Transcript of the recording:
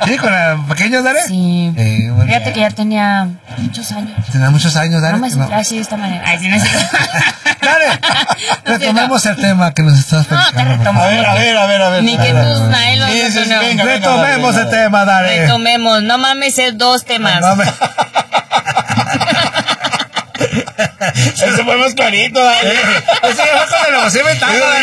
Sí, con la pequeña Dare. Sí. Fíjate Fíjate que ya tenía muchos años. Tenía muchos años, Dare. No me sentía así de esta manera. Ay, sí, no es cierto. Dare, retomemos el tema que nos estás platicando. No, te retomamos. A ver. Ni que tus nylons. Sí, No. venga, Retomemos el tema, Dare. Retomemos. No mames, es 2 temas. No, Eso fue más clarito, Dale. Ese ya fue con el emoción mental,